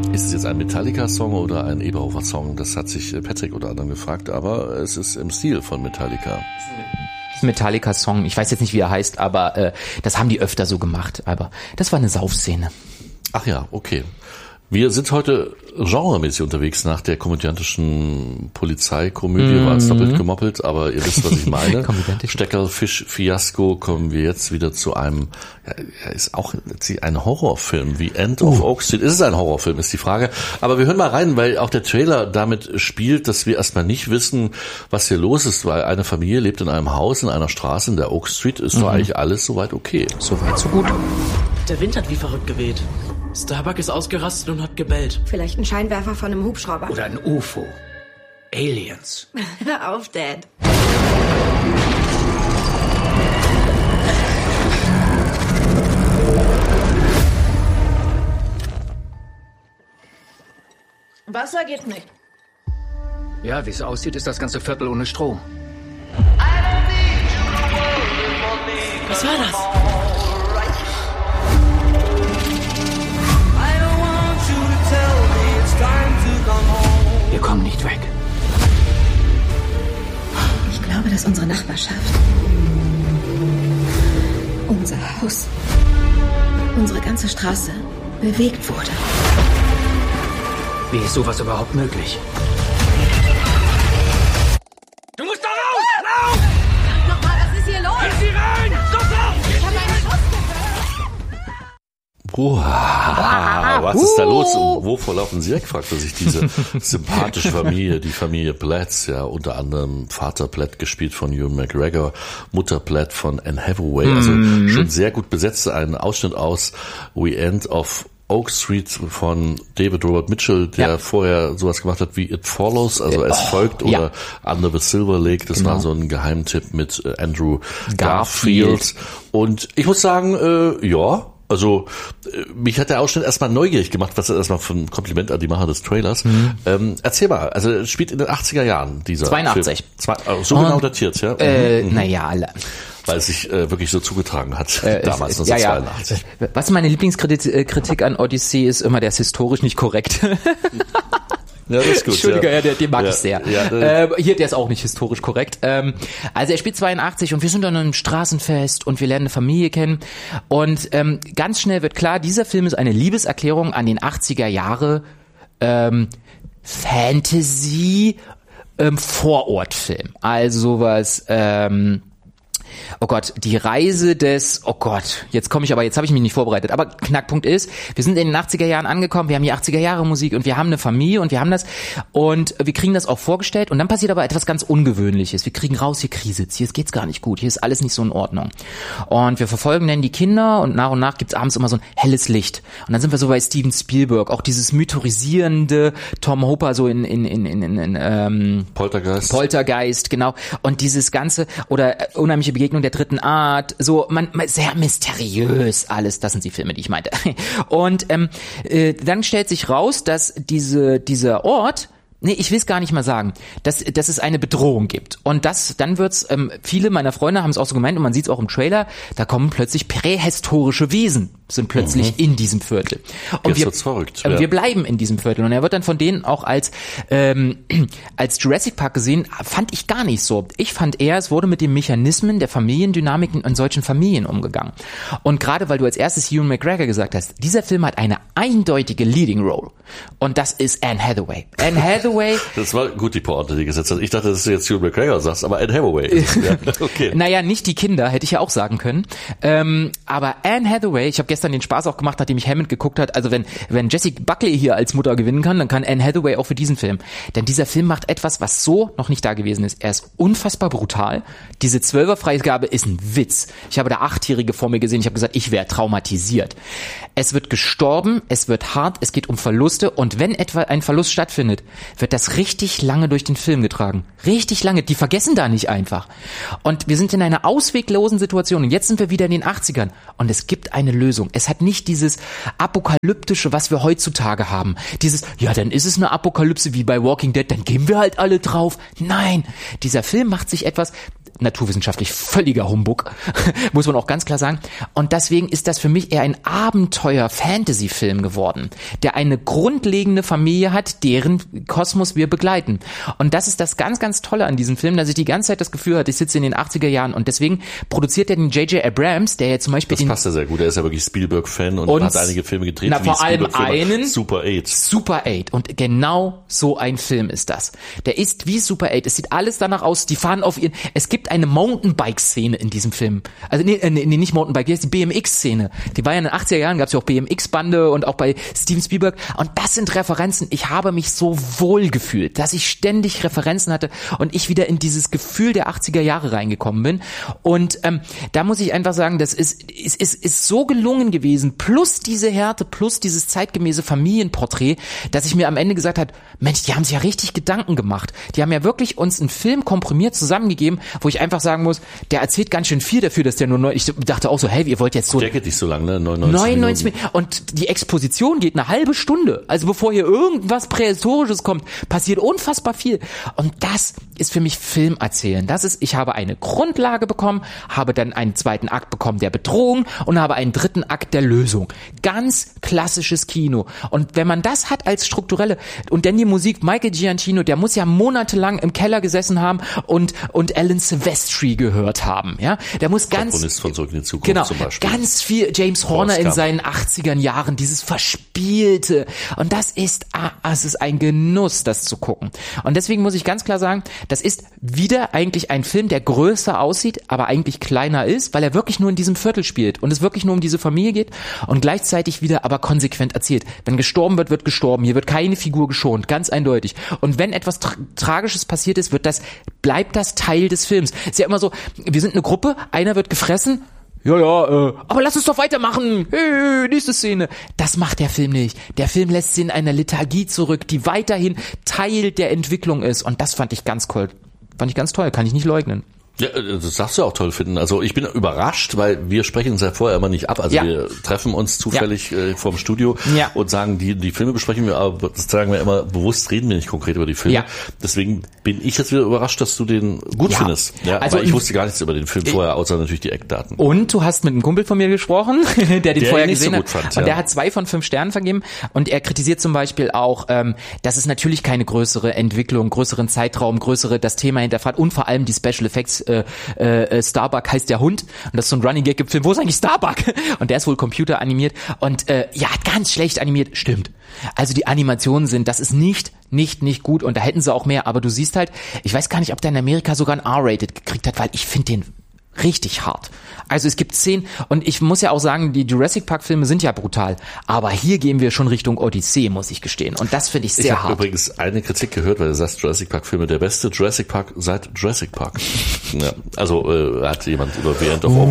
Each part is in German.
Ist es jetzt ein Metallica-Song oder ein Eberhofer-Song? Das hat sich Patrick oder anderen gefragt, aber es ist im Stil von Metallica. Metallica-Song, ich weiß jetzt nicht, wie er heißt, aber das haben die öfter so gemacht, aber das war eine Saufszene. Ach ja, okay. Wir sind heute genremäßig unterwegs nach der komödiantischen Polizeikomödie, war es doppelt gemoppelt, aber ihr wisst, was ich meine. Steckerfisch-Fiasko, kommen wir jetzt wieder zu einem, ist auch ein Horrorfilm, wie End of Oak Street. Ist es ein Horrorfilm, ist die Frage. Aber wir hören mal rein, weil auch der Trailer damit spielt, dass wir erstmal nicht wissen, was hier los ist, weil eine Familie lebt in einem Haus in einer Straße in der Oak Street, ist doch eigentlich alles soweit okay. Soweit, so gut. Der Wind hat wie verrückt geweht. Starbuck ist ausgerastet und hat gebellt. Vielleicht ein Scheinwerfer von einem Hubschrauber. Oder ein UFO. Aliens. Hör auf, Dad. Wasser geht nicht. Ja, wie es aussieht, ist das ganze Viertel ohne Strom. Was war das? Wir kommen nicht weg. Ich glaube, dass unsere Nachbarschaft, unser Haus, unsere ganze Straße bewegt wurde. Wie ist sowas überhaupt möglich? Du musst da raus! Lauf! Nochmal, was ist hier los? Geh sie rein! Sofort! Ich habe einen Schuss Was ist da los? Wovor laufen Sie weg, fragte sich diese sympathische Familie, die Familie Blatz, ja, unter anderem Vater Platt gespielt von Ewan McGregor, Mutter Platt von Anne Hathaway, also schon sehr gut besetzt, ein Ausschnitt aus We End of Oak Street von David Robert Mitchell, der vorher sowas gemacht hat wie It Follows, also Es folgt, oder Under the Silver Lake, das war so ein Geheimtipp mit Andrew Garfield. Und ich muss sagen, also mich hat der Ausschnitt erstmal neugierig gemacht, was das erstmal für ein Kompliment an die Macher des Trailers. Erzähl mal, also es spielt in den 80er Jahren, dieser 82. Film. So genau datiert, ja? Naja, alle. Weil es sich wirklich so zugetragen hat, damals 1982. Ja. Was meine Lieblingskritik an Odyssey ist, immer, der ist historisch nicht korrekt. Ja, das ist gut. Entschuldige, den mag ich sehr. Hier, der ist auch nicht historisch korrekt. Also er spielt 82 und wir sind an einem Straßenfest und wir lernen eine Familie kennen. Und ganz schnell wird klar, dieser Film ist eine Liebeserklärung an den 80er Jahre Fantasy Vorortfilm. Also sowas, oh Gott, die Reise des, oh Gott, jetzt habe ich mich nicht vorbereitet, aber Knackpunkt ist, wir sind in den 80er Jahren angekommen, wir haben die 80er Jahre Musik und wir haben eine Familie und wir haben das und wir kriegen das auch vorgestellt und dann passiert aber etwas ganz Ungewöhnliches. Wir kriegen raus, hier kriselt's, hier geht's gar nicht gut, hier ist alles nicht so in Ordnung. Und wir verfolgen dann die Kinder und nach gibt's abends immer so ein helles Licht. Und dann sind wir so bei Steven Spielberg, auch dieses mythorisierende Tom Hopper so in Poltergeist, genau. Und dieses ganze, oder unheimliche Begegnung der dritten Art, so sehr mysteriös alles, das sind die Filme, die ich meinte. Und dann stellt sich raus, dass dieser Ort, ich will es gar nicht mal sagen, dass es eine Bedrohung gibt. Und dann wird's, viele meiner Freunde haben es auch so gemeint und man sieht es auch im Trailer, da kommen plötzlich prähistorische Wesen, sind plötzlich in diesem Viertel. Und wir bleiben in diesem Viertel. Und er wird dann von denen auch als Jurassic Park gesehen, fand ich gar nicht so. Ich fand eher, es wurde mit den Mechanismen der Familiendynamiken in solchen Familien umgegangen. Und gerade weil du als erstes Ewan McGregor gesagt hast, dieser Film hat eine eindeutige Leading Role. Und das ist Anne Hathaway. Anne Hathaway. Das war gut, die Pointe, die gesetzt hat. Ich dachte, dass du jetzt Ewan McGregor sagst, aber Anne Hathaway. Ja, okay. Naja, nicht die Kinder, hätte ich ja auch sagen können. Aber Anne Hathaway, ich habe gestern den Spaß auch gemacht, nachdem ich Hammond geguckt hat. Also wenn Jessie Buckley hier als Mutter gewinnen kann, dann kann Anne Hathaway auch für diesen Film. Denn dieser Film macht etwas, was so noch nicht da gewesen ist. Er ist unfassbar brutal. Diese 12er-Freigabe ist ein Witz. Ich habe da 8-Jährige vor mir gesehen. Ich habe gesagt, ich wäre traumatisiert. Es wird gestorben, es wird hart, es geht um Verluste. Und wenn etwa ein Verlust stattfindet, wird das richtig lange durch den Film getragen. Richtig lange. Die vergessen da nicht einfach. Und wir sind in einer ausweglosen Situation. Und jetzt sind wir wieder in den 80ern. Und es gibt eine Lösung. Es hat nicht dieses Apokalyptische, was wir heutzutage haben. Dieses, ja, dann ist es eine Apokalypse wie bei Walking Dead, dann gehen wir halt alle drauf. Nein, dieser Film macht sich etwas, naturwissenschaftlich völliger Humbug, muss man auch ganz klar sagen. Und deswegen ist das für mich eher ein Abenteuer-Fantasy-Film geworden, der eine grundlegende Familie hat, deren Kosmos wir begleiten. Und das ist das ganz, ganz Tolle an diesem Film, dass ich die ganze Zeit das Gefühl hatte, ich sitze in den 80er Jahren und deswegen produziert er den J.J. Abrams, der ja zum Beispiel... Das passt ja sehr gut, er ist ja wirklich Spielberg-Fan und hat einige Filme gedreht. Vor allem einen Super 8. Super 8. Und genau so ein Film ist das. Der ist wie Super 8. Es sieht alles danach aus, die fahren auf ihren... Es gibt eine Mountainbike-Szene in diesem Film. Also nee, nicht Mountainbike, die ist die BMX-Szene. Die war ja in den 80er Jahren, gab es ja auch BMX-Bande und auch bei Steven Spielberg. Und das sind Referenzen. Ich habe mich so wohl gefühlt, dass ich ständig Referenzen hatte und ich wieder in dieses Gefühl der 80er Jahre reingekommen bin. Und da muss ich einfach sagen, das ist so gelungen gewesen, plus diese Härte, plus dieses zeitgemäße Familienporträt, dass ich mir am Ende gesagt habe, Mensch, die haben sich ja richtig Gedanken gemacht. Die haben ja wirklich uns einen Film komprimiert zusammengegeben, wo ich einfach sagen muss, der erzählt ganz schön viel dafür, dass der nur ich dachte auch so, hey, ihr wollt jetzt so... Der geht nicht so lang, ne? 99 Minuten. Und die Exposition geht eine halbe Stunde. Also bevor hier irgendwas Prähistorisches kommt, passiert unfassbar viel. Und das ist für mich Film erzählen. Ich habe eine Grundlage bekommen, habe dann einen zweiten Akt bekommen der Bedrohung und habe einen dritten Akt der Lösung. Ganz klassisches Kino. Und wenn man das hat als strukturelle, und dann die Musik, Michael Giacchino, der muss ja monatelang im Keller gesessen haben und Alan Silvestri gehört haben, ja. Der muss Komponist von Zurück in die Zukunft zum Beispiel. Ganz viel James Horner in seinen 80er Jahren, dieses Verspielte. Und das ist ein Genuss, das zu gucken. Und deswegen muss ich ganz klar sagen, das ist wieder eigentlich ein Film, der größer aussieht, aber eigentlich kleiner ist, weil er wirklich nur in diesem Viertel spielt und es wirklich nur um diese Familie geht und gleichzeitig wieder aber konsequent erzählt. Wenn gestorben wird, wird gestorben. Hier wird keine Figur geschont, ganz eindeutig. Und wenn etwas Tragisches passiert ist, bleibt das Teil des Films. Ist ja immer so, wir sind eine Gruppe, einer wird gefressen, aber lass uns doch weitermachen. Hey, nächste Szene. Das macht der Film nicht. Der Film lässt sie in einer Lethargie zurück, die weiterhin Teil der Entwicklung ist. Und das fand ich ganz toll. Kann ich nicht leugnen. Ja, das darfst du auch toll finden. Also ich bin überrascht, weil wir sprechen uns ja vorher immer nicht ab. Also wir treffen uns zufällig vorm Studio und sagen, die Filme besprechen wir, aber das sagen wir immer, bewusst reden wir nicht konkret über die Filme. Ja. Deswegen bin ich jetzt wieder überrascht, dass du den gut findest. Ja, also aber ich wusste gar nichts über den Film vorher, außer natürlich die Eckdaten. Und du hast mit einem Kumpel von mir gesprochen, der den vorher gesehen hat. Fand, und der hat 2 von 5 Sternen vergeben. Und er kritisiert zum Beispiel auch, dass es natürlich keine größere Entwicklung, größeren Zeitraum, das Thema hinterfragt und vor allem die Special Effects. Starbuck heißt der Hund und das ist so ein Running Gag im Film. Wo ist eigentlich Starbuck? Und der ist wohl computeranimiert und ganz schlecht animiert. Stimmt. Also die Animationen das ist nicht gut und da hätten sie auch mehr, aber du siehst halt, ich weiß gar nicht, ob der in Amerika sogar ein R-Rated gekriegt hat, weil ich finde den richtig hart. Also es gibt Szenen und ich muss ja auch sagen, die Jurassic Park Filme sind ja brutal, aber hier gehen wir schon Richtung Odyssee, muss ich gestehen. Und das finde ich sehr hart. Ich habe übrigens eine Kritik gehört, weil du sagst, Jurassic Park Filme, der beste Jurassic Park seit Jurassic Park. Ja, also hat jemand über Beyond of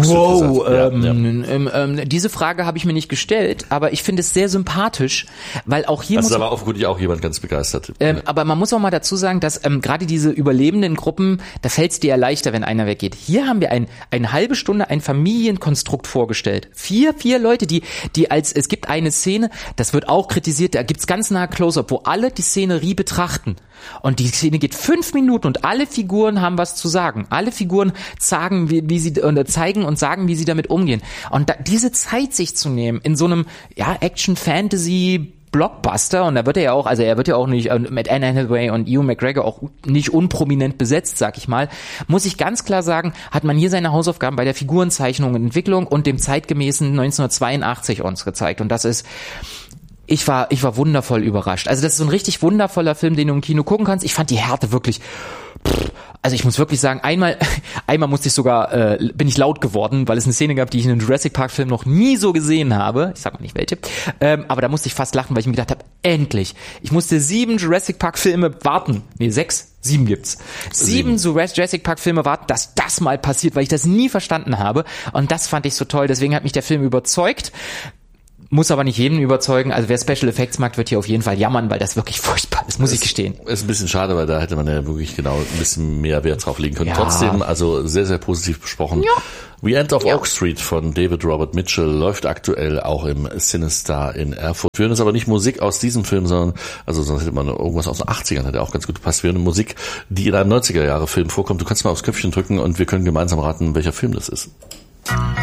Oxford gesagt. Diese Frage habe ich mir nicht gestellt, aber ich finde es sehr sympathisch, weil auch hier da war offenkundig auch jemand ganz begeistert. Aber man muss auch mal dazu sagen, dass gerade diese überlebenden Gruppen, da fällt es dir ja leichter, wenn einer weggeht. Hier haben wir eine halbe Stunde ein Familienkonstrukt vorgestellt. 4 Leute, die es gibt eine Szene, das wird auch kritisiert, da gibt's ganz nah Close-Up, wo alle die Szenerie betrachten. Und die Szene geht 5 Minuten und alle Figuren haben was zu sagen. Alle Figuren zeigen und sagen, wie sie damit umgehen. Und diese Zeit sich zu nehmen in so einem Action-Fantasy Blockbuster, und da wird er ja auch nicht mit Anne Hathaway und Ewan McGregor auch nicht unprominent besetzt, sag ich mal, muss ich ganz klar sagen, hat man hier seine Hausaufgaben bei der Figurenzeichnung und Entwicklung und dem zeitgemäßen 1982 uns gezeigt. Und das ist, ich war wundervoll überrascht. Also das ist so ein richtig wundervoller Film, den du im Kino gucken kannst. Ich fand die Härte wirklich, also ich muss wirklich sagen, einmal musste ich sogar, bin ich laut geworden, weil es eine Szene gab, die ich in einem Jurassic Park Film noch nie so gesehen habe. Ich sag mal nicht welche. Aber da musste ich fast lachen, weil ich mir gedacht habe, endlich. Ich musste 7 Jurassic Park Filme warten. Nee, 6. 7 gibt's. 7 Jurassic Park Filme warten, dass das mal passiert, weil ich das nie verstanden habe. Und das fand ich so toll. Deswegen hat mich der Film überzeugt. Muss aber nicht jeden überzeugen. Also wer Special Effects mag, wird hier auf jeden Fall jammern, weil das wirklich furchtbar ist, muss ich gestehen. Ist ein bisschen schade, weil da hätte man ja wirklich genau ein bisschen mehr Wert drauf legen können. Ja. Trotzdem, also sehr, sehr positiv besprochen. Ja. The End of Oak Street von David Robert Mitchell läuft aktuell auch im Cinestar in Erfurt. Wir hören jetzt aber nicht Musik aus diesem Film, sondern, also sonst hätte man irgendwas aus den 80ern, hätte auch ganz gut gepasst. Wir hören Musik, die in einem 90er-Jahre-Film vorkommt. Du kannst mal aufs Köpfchen drücken und wir können gemeinsam raten, welcher Film das ist.